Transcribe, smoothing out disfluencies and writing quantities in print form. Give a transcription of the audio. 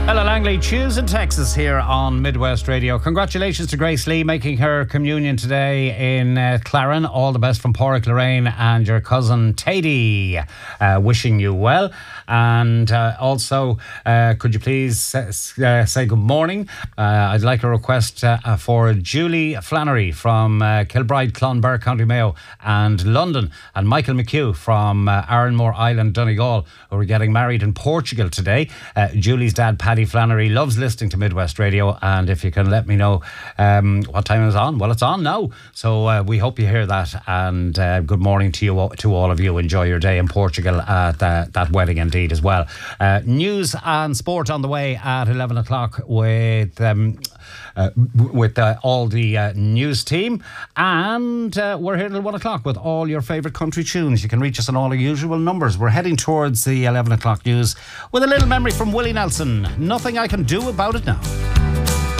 Ella Langley, Choose in Texas here on Midwest Radio. Congratulations to Grace Lee making her communion today in Claren. All the best from Porrick Lorraine and your cousin Tady. Wishing you well. And also, could you please say good morning? I'd like a request for Julie Flannery from Kilbride, Clonbur, County Mayo and London, and Michael McHugh from Arranmore Island, Donegal, who are getting married in Portugal today. Julie's dad, Paddy Flannery, loves listening to Midwest Radio, and if you can let me know what time it's on. Well, it's on now, so we hope you hear that, and good morning to you, to all of you. Enjoy your day in Portugal at that wedding indeed as well. News and sport on the way at 11 o'clock with all the news team, and we're here till 1 o'clock with all your favourite country tunes. You can reach us on all the usual numbers. We're heading towards the 11 o'clock news with a little memory from Willie Nelson. Nothing I can do about it now.